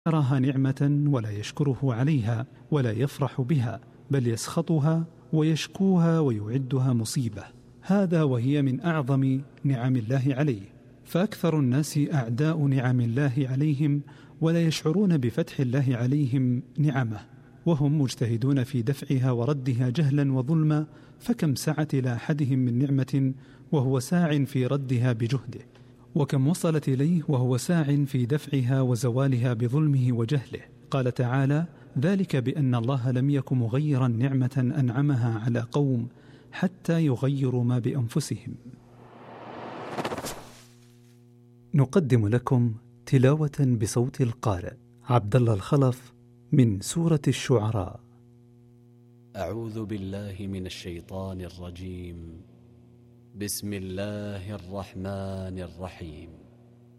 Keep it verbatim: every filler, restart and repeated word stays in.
يراها نعمة ولا يشكره عليها ولا يفرح بها، بل يسخطها ويشكوها ويعدها مصيبة. هذا وهي من أعظم نعم الله عليه. فأكثر الناس أعداء نعم الله عليهم ولا يشعرون بفتح الله عليهم نعمه، وهم مجتهدون في دفعها وردها جهلا وظلما، فكم سعت إلى أحدهم من نعمة وهو ساع في ردها بجهده، وكم وصلت إليه وهو ساع في دفعها وزوالها بظلمه وجهله. قال تعالى: ذلك بأن الله لم يك مغيرا نعمة أنعمها على قوم حتى يغيروا ما بأنفسهم. نقدم لكم تلاوة بصوت القارئ عبد الله الخلف من سورة الشعراء. أعوذ بالله من الشيطان الرجيم. بسم الله الرحمن الرحيم.